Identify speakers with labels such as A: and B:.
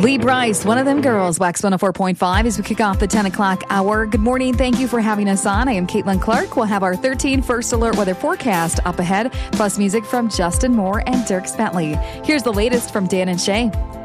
A: Lee Brice, one of them girls, Wax 104.5 as we kick off the 10 o'clock hour. Good morning. Thank you for having us on. I am Caitlin Clark. We'll have our 13 First Alert weather forecast up ahead, plus music from Justin Moore and Dirk Bentley. Here's the latest from Dan and Shay.